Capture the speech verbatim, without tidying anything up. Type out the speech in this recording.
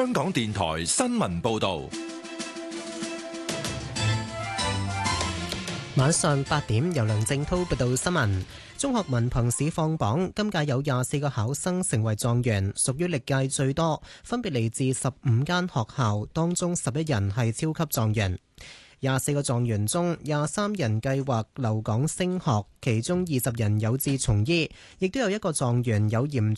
香港電台新聞報道。 晚上八點，由梁正滔報道新聞。中學文憑試放榜，今屆有廿四個考生成為狀元，屬於歷屆最多，分別嚟自十五間學校，當中十一人係超級狀元。廿四個狀元中，廿三人計劃留港升學，其中二十人有志從醫，亦都有一個狀元有嚴